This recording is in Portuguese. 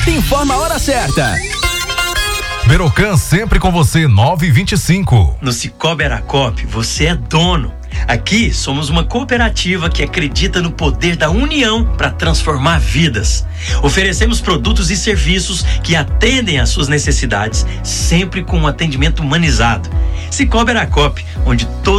Informa a hora certa. Berocan sempre com você, 9h25. No Cicobi Aracop, você é dono. Aqui somos uma cooperativa que acredita no poder da união para transformar vidas. Oferecemos produtos e serviços que atendem às suas necessidades, sempre com um atendimento humanizado. Cicobi Aracop, onde todo